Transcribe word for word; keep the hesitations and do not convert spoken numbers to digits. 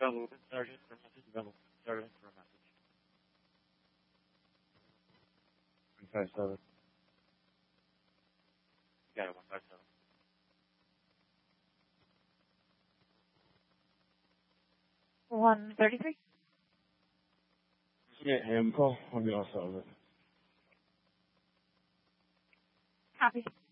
Bevel, Sergeant for a message. Bevel, Sergeant for a message. one five seven. Got it, one five seven. one thirty-three. Yeah, ham call. I'll be all set with it. Copy.